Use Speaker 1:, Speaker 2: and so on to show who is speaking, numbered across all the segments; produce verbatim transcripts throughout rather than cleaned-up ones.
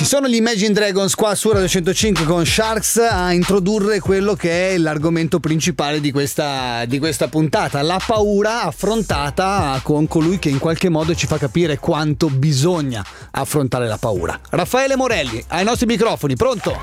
Speaker 1: Ci sono gli Imagine Dragons qua su Radio centocinque con Sharks a introdurre quello che è l'argomento principale di questa, di questa puntata, la paura affrontata con colui che in qualche modo ci fa capire quanto bisogna affrontare la paura. Raffaele Morelli, ai nostri microfoni, pronto?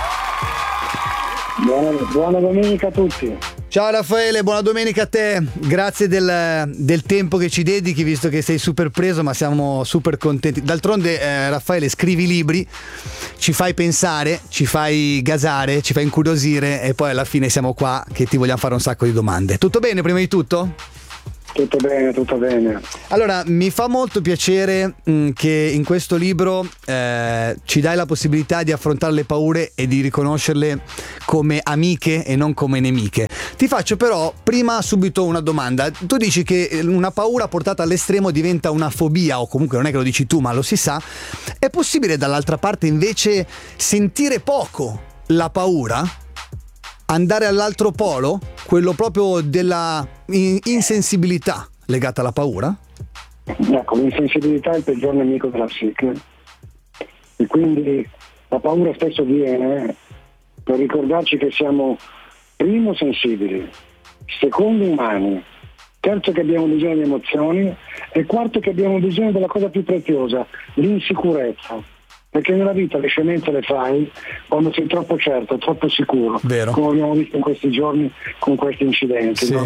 Speaker 2: Buona, buona domenica a tutti.
Speaker 1: Ciao Raffaele, buona domenica a te, grazie del, del tempo che ci dedichi, visto che sei super preso, ma siamo super contenti. D'altronde eh, Raffaele, scrivi libri, ci fai pensare, ci fai gasare, ci fai incuriosire e poi alla fine siamo qua che ti vogliamo fare un sacco di domande. Tutto bene prima di tutto?
Speaker 2: Tutto bene, tutto bene.
Speaker 1: Allora, mi fa molto piacere mh, che in questo libro eh, ci dai la possibilità di affrontare le paure e di riconoscerle come amiche e non come nemiche. Ti faccio però prima subito una domanda. Tu dici che una paura portata all'estremo diventa una fobia, o comunque non è che lo dici tu, ma lo si sa. È possibile dall'altra parte invece sentire poco la paura? Andare all'altro polo, quello proprio della insensibilità legata alla paura?
Speaker 2: Ecco, l'insensibilità è il peggior nemico della psiche e quindi la paura spesso viene per ricordarci che siamo primo sensibili, secondo umani, terzo che abbiamo bisogno di emozioni e quarto che abbiamo bisogno della cosa più preziosa, l'insicurezza. Perché nella vita le scemenze le fai quando sei troppo certo, troppo sicuro.
Speaker 1: Vero.
Speaker 2: Come abbiamo visto in questi giorni con questi incidenti.
Speaker 1: Sì,
Speaker 2: no?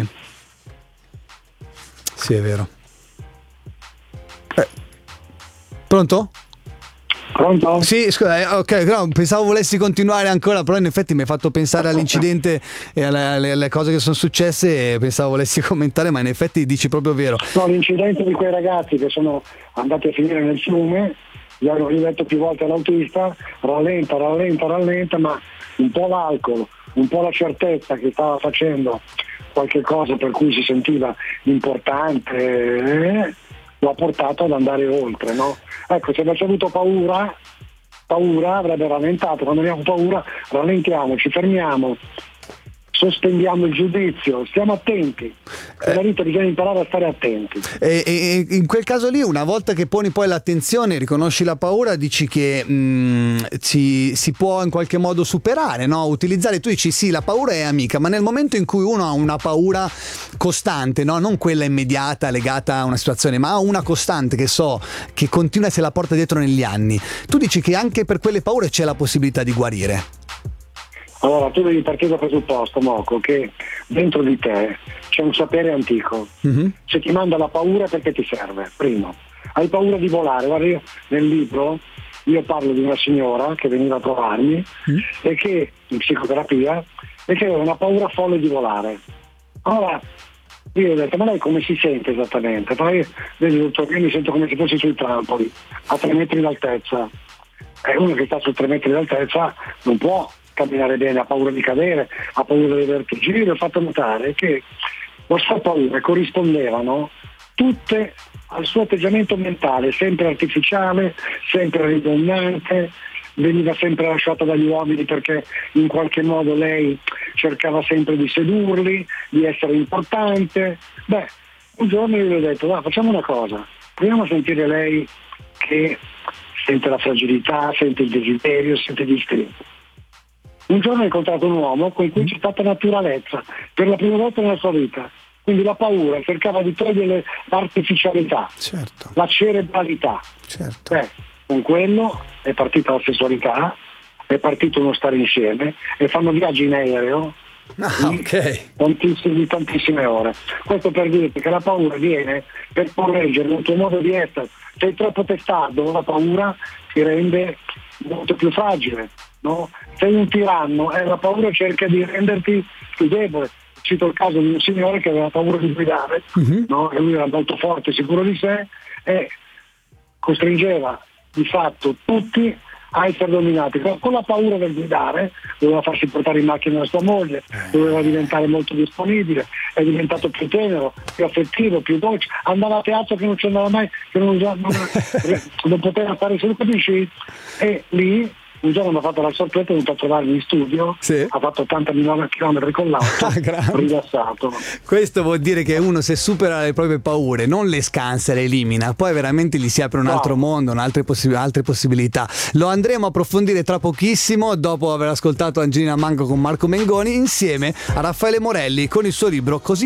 Speaker 1: Sì, è vero. Eh. Pronto?
Speaker 2: Pronto?
Speaker 1: Sì, scusa, eh, ok, no, pensavo volessi continuare ancora, però in effetti mi hai fatto pensare all'incidente e alle, alle, alle cose che sono successe e pensavo volessi commentare, ma in effetti dici proprio vero.
Speaker 2: No, l'incidente di quei ragazzi che sono andati a finire nel fiume, gli hanno ridetto più volte all'autista, rallenta, rallenta, rallenta, ma un po' l'alcol, un po' la certezza che stava facendo qualche cosa per cui si sentiva importante, eh, lo ha portato ad andare oltre, no? Ecco, se avesse avuto paura, paura avrebbe rallentato. Quando abbiamo paura rallentiamo, ci fermiamo, sospendiamo il giudizio, stiamo attenti. Nella vita bisogna imparare a stare attenti.
Speaker 1: E, e in quel caso lì, una volta che poni poi l'attenzione, riconosci la paura, dici che mh, si, si può in qualche modo superare, no? Utilizzare, tu dici sì, la paura è amica, ma nel momento in cui uno ha una paura costante, no? Non quella immediata legata a una situazione, ma ha una costante che so, che continua e se la porta dietro negli anni, tu dici che anche per quelle paure c'è la possibilità di guarire.
Speaker 2: Allora, tu devi partire dal presupposto, Moco, che dentro di te c'è un sapere antico. Mm-hmm. Se ti manda la paura è perché ti serve, primo. Hai paura di volare. Guarda, io nel libro io parlo di una signora che veniva a trovarmi mm-hmm. e che, in psicoterapia, e che aveva una paura folle di volare. Allora, io gli ho detto, ma lei come si sente esattamente? Poi, vedi, dottore, io mi sento come se fossi sui trampoli, a tre metri d'altezza. E uno che sta su tre metri d'altezza non può camminare bene, ha paura di cadere, ha paura delle vertigini. Le ho fatto notare che le sue paure corrispondevano tutte al suo atteggiamento mentale, sempre artificiale, sempre ridondante, veniva sempre lasciata dagli uomini perché in qualche modo lei cercava sempre di sedurli, di essere importante. Beh, un giorno io gli ho detto, va, facciamo una cosa, proviamo a sentire lei che sente la fragilità, sente il desiderio, sente gli istinti. Un giorno ho incontrato un uomo con cui c'è stata naturalezza per la prima volta nella sua vita, quindi la paura cercava di togliere l'artificialità,
Speaker 1: certo.
Speaker 2: La cerebralità.
Speaker 1: Certo.
Speaker 2: Beh, con quello è partita la sessualità, è partito uno stare insieme e fanno viaggi in aereo
Speaker 1: ah,
Speaker 2: di,
Speaker 1: okay.
Speaker 2: tantissime, di tantissime ore. Questo per dirti che la paura viene per correggere il tuo modo di essere. Sei troppo testardo, la paura ti rende molto più fragile, no? Sei un tiranno e la paura cerca di renderti più debole. Cito il caso di un signore che aveva paura di guidare, uh-huh. no? E lui era molto forte, sicuro di sé e costringeva di fatto tutti a essere dominati. Con la paura del guidare doveva farsi portare in macchina da sua moglie, doveva diventare molto disponibile, è diventato più tenero, più affettivo, più dolce, andava a teatro che non ci andava mai, che non, non, non poteva stare solo, capisci? E lì un giorno mi ha fatto la sorpresa, è venuto a trovarmi in studio,
Speaker 1: sì.
Speaker 2: ha fatto ottantamila chilometri con l'auto,
Speaker 1: ah,
Speaker 2: rilassato.
Speaker 1: Questo vuol dire che uno, se supera le proprie paure, non le scansa, le elimina, poi veramente gli si apre un
Speaker 2: Wow.
Speaker 1: altro mondo, altre, possi- altre possibilità. Lo andremo a approfondire tra pochissimo, dopo aver ascoltato Angelina Mango con Marco Mengoni, insieme a Raffaele Morelli con il suo libro Così